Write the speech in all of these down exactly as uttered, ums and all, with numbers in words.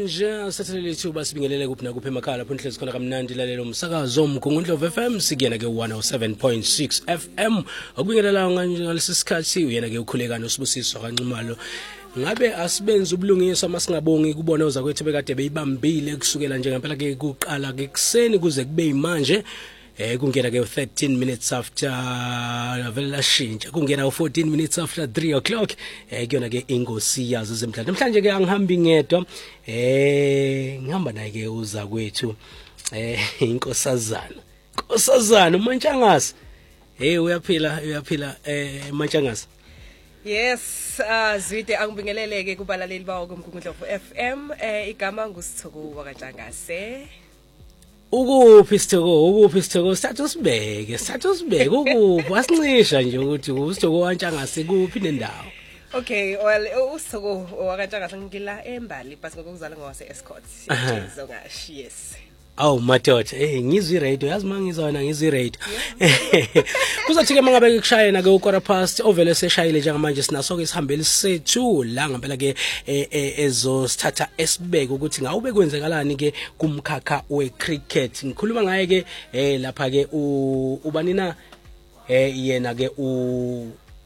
manje sathelele ithuba sibingelele kuphi nakuphi emakhaya lapho nihlezi khona kamnandi lalelo umsakazo umgungundlovu F M sikuyena ke one oh seven point six F M okubingelela ngalesi sikhathi uyena ke ukhulekana usibusiswa kancumalo ngabe asibenza ubulungiswa masingabongi kubona uza kwethu bekade beyibambile kusukela nje ngempela ke kuqala ke kuseni kuze kube imanje eh kungena ke thirteen minutes after vela shintsha kungena fourteen minutes after three o'clock eh kuyona ke ingosi yazo zemhlanje namhlanje ke angihambi ngedwa eh ngihamba naye ke uza kwethu eh inkosazana inkosazana uMantshangase hey uyaphila uyaphila eh Mantshangase. Yes, uh Zwide angibingeleleke kubalaleli bawo kumgungundlovu F M eh igama ngusithoko wakantshangase. Ukuphi Sithoko ukuphi Sithoko sithathu sibeke sithathu sibeke ukuphi wasincisha nje ukuthi uSithoko wantshangase kuphi nendawo. Okay, well uSithoko wakantshangase ngila embali base ngokuzala ngwase Escort. Zongashi yes. Aw madoda eh ngizwi radio yazi mangizona ngizwi radio kuzathi ke mangabe kushayena ke ukora past ovele seshayile njengamanje sinaso ke sihambele sethu la ngempela ke ezo sithatha esibeke ukuthi ngawube kwenzekalani ke kumkhakha we cricket ngikhuluma ngaye ke eh lapha ke ubanina eh yena ke u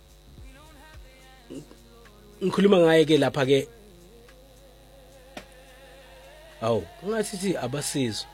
ngikhuluma ngaye ke lapha ke aw ngathi abasizwe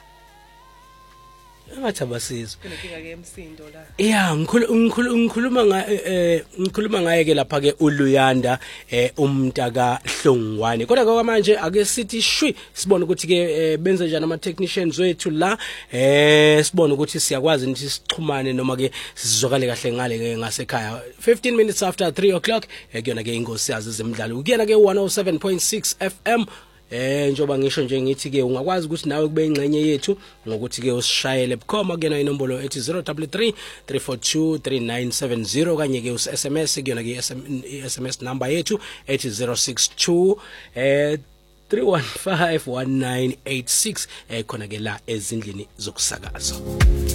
ngathi abasizwe kunenkinga ke emsindo la yeah ngikhuluma ngikhuluma ngaye eh ngikhuluma ngaye ke lapha ke uLuyanda eh umntaka Hlongwane kodwa ke manje ake sithi shwi sibone ukuthi ke benze njani ama technicians wethu la eh sibone ukuthi siyakwazi ukuthi sixhumane noma ke sizokale kahle ngale ke ngasekhaya fifteen minutes after three o'clock ekuyona ke ingosi yazo zemidlalo kuyena ke one oh seven point six F M. Eh njoba ngisho nje ngithi ke ungakwazi ukuthi nawe kube ingcenye yethu ngokuthi ke usishayele bukhoma kuyena inombolo ethi zero three three three four two three nine seven zero kanye ke us M S kuyona ke S M S number yethu ethi zero six two eh three one five one nine eight six eh khona ke la ezindlini zokusakaza.